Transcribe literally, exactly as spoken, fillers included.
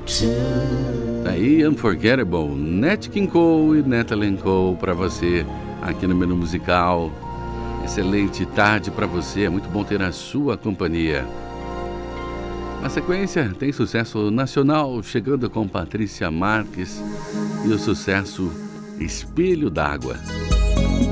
Aí, Unforgettable, Nat King Cole e Natalie Cole pra você aqui no Menu Musical. Excelente tarde pra você, é muito bom ter a sua companhia. Na sequência, tem sucesso nacional chegando com Patrícia Marques e o sucesso Espelho d'Água.